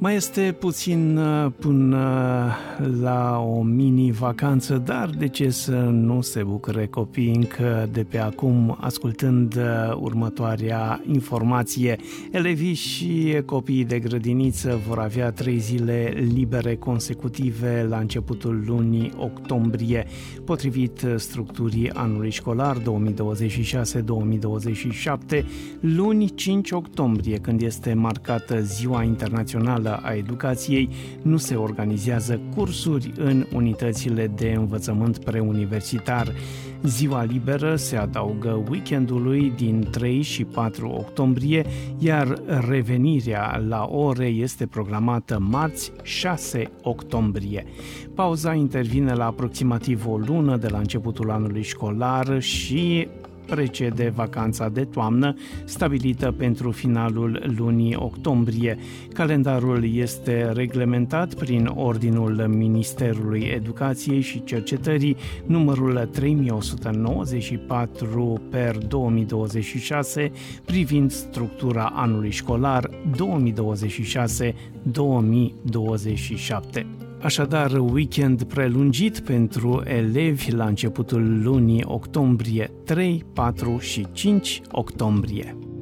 Mai este puțin până la o mini-vacanță, dar de ce să nu se bucure copiii încă de pe acum, ascultând următoarea informație. Elevii și copiii de grădiniță vor avea 3 zile libere consecutive la începutul lunii octombrie, potrivit structurii anului școlar 2026-2027, luni 5 octombrie, când este marcată Ziua Internațională a Educației, nu se organizează cursuri în unitățile de învățământ preuniversitar. Ziua liberă se adaugă weekendului din 3 și 4 octombrie, iar revenirea la ore este programată marți 6 octombrie. Pauza intervine la aproximativ o lună de la începutul anului școlar și precede vacanța de toamnă, stabilită pentru finalul lunii octombrie. Calendarul este reglementat prin Ordinul Ministerului Educației și Cercetării, numărul 3194 per 2026, privind structura anului școlar 2026-2027. Așadar, weekend prelungit pentru elevi la începutul lunii octombrie, 3, 4 și 5 octombrie.